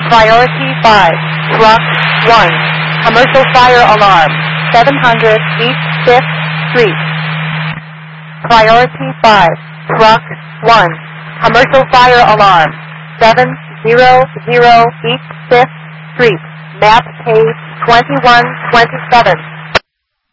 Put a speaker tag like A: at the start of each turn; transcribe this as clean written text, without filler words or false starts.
A: Priority 5, Truck 1, Commercial Fire Alarm, 700 East 5th Street. Priority 5, Truck 1, Commercial Fire Alarm, 700 East 5th Street, map page 2127.